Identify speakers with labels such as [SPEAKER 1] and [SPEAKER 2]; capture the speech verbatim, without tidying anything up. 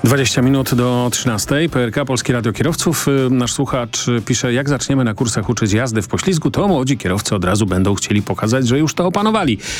[SPEAKER 1] dwadzieścia minut do trzynastej. P R K, Polskie Radio Kierowców. Nasz słuchacz pisze, jak zaczniemy na kursach uczyć jazdy w poślizgu, to młodzi kierowcy od razu będą chcieli pokazać, że już to opanowali.